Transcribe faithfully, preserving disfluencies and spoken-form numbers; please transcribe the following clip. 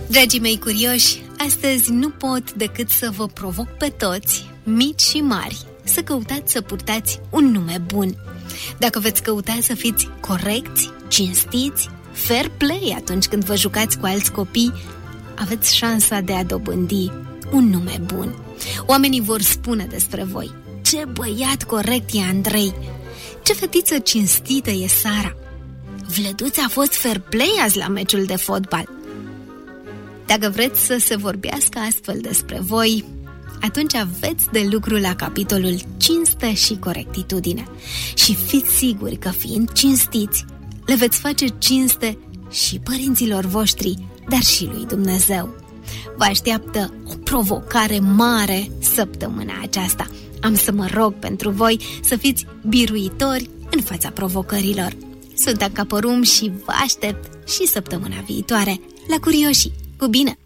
Dragii mei curioși, astăzi nu pot decât să vă provoc pe toți, mici și mari, să căutați să purtați un nume bun. Dacă veți căuta să fiți corecți, cinstiți, fair play atunci când vă jucați cu alți copii, aveți șansa de a dobândi un nume bun. Oamenii vor spune despre voi: ce băiat corect e Andrei, ce fetiță cinstită e Sara, Vlăduța a fost fair play azi la meciul de fotbal. Dacă vreți să se vorbească astfel despre voi, atunci aveți de lucru la capitolul cinste și corectitudine. Și fiți siguri că, fiind cinstiți, le veți face cinste și părinților voștri, dar și lui Dumnezeu. Vă așteaptă o provocare mare săptămâna aceasta. Am să mă rog pentru voi să fiți biruitori în fața provocărilor. Sunt Anca Porum și vă aștept și săptămâna viitoare la Curioșii. Cu bine!